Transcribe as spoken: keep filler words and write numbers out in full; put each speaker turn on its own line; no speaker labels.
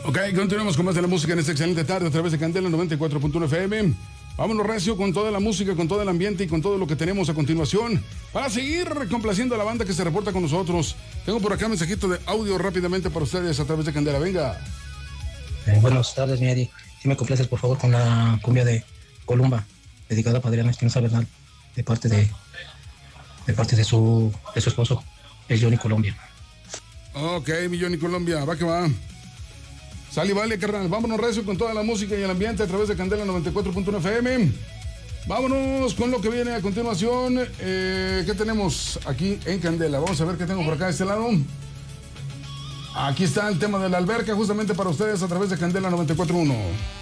Ok, continuamos con más de la música en esta excelente tarde a través de Candela noventa y cuatro punto uno F M. Vámonos recio con toda la música, con todo el ambiente y con todo lo que tenemos a continuación para seguir complaciendo a la banda que se reporta con nosotros. Tengo por acá un mensajito de audio rápidamente para ustedes a través de Candela. Venga.
Eh, buenas tardes, mi Eddie. Si me complaces, por favor, con la cumbia de Columba, dedicada a Padriana Espinosa Bernal, de parte de de parte de su de su esposo, el Johnny Colombia.
Ok, mi Johnny Colombia, va que va. Sale y vale, carnal. Vámonos recio con toda la música y el ambiente a través de Candela noventa y cuatro punto uno F M. Vámonos con lo que viene a continuación. Eh, ¿Qué tenemos aquí en Candela? Vamos a ver qué tengo por acá de este lado. Aquí está el tema de la alberca, justamente para ustedes a través de Candela noventa y cuatro punto uno.